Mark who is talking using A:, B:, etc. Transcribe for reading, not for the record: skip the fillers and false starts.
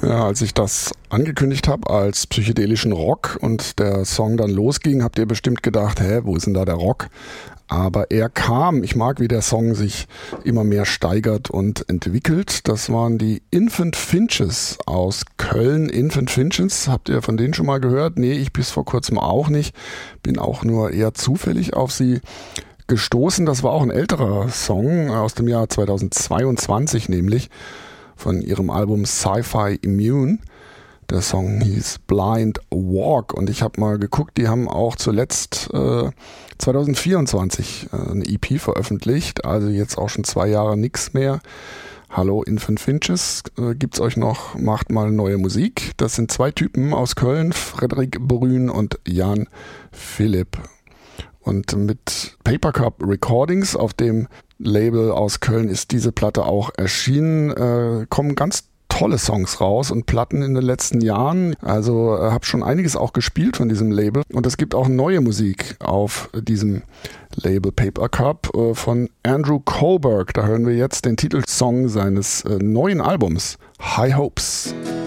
A: Ja, als ich das angekündigt habe als psychedelischen Rock und der Song dann losging, habt ihr bestimmt gedacht, wo ist denn da der Rock? Aber er kam. Ich mag, wie der Song sich immer mehr steigert und entwickelt. Das waren die Infant Finches aus Köln. Infant Finches, habt ihr von denen schon mal gehört? Nee, ich bis vor kurzem auch nicht. Bin auch nur eher zufällig auf sie gestoßen. Das war auch ein älterer Song aus dem Jahr 2022 nämlich, von ihrem Album Sci-Fi Immune. Der Song hieß Blind Walk und ich habe mal geguckt, die haben auch zuletzt 2024 eine EP veröffentlicht, also jetzt auch schon 2 Jahre nichts mehr. Hallo Infant Finches, gibt's euch noch, macht mal neue Musik. Das sind 2 Typen aus Köln, Frederik Brün und Jan Philipp. Und mit Paper Cup Recordings, auf dem Label aus Köln ist diese Platte auch erschienen, kommen ganz tolle Songs raus und Platten in den letzten Jahren. Also habe schon einiges auch gespielt von diesem Label. Und es gibt auch neue Musik auf diesem Label Paper Cup von Andrew Kohlberg. Da hören wir jetzt den Titelsong seines neuen Albums, High Hopes.